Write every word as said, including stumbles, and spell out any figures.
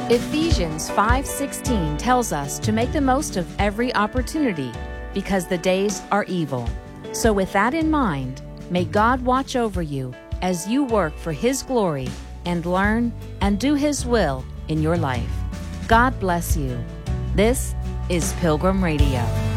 Ephesians five sixteen tells us to make the most of every opportunity because the days are evil. So with that in mind, may God watch over you as you work for His glory and learn and do His will in your life. God bless you. This is Pilgrim Radio.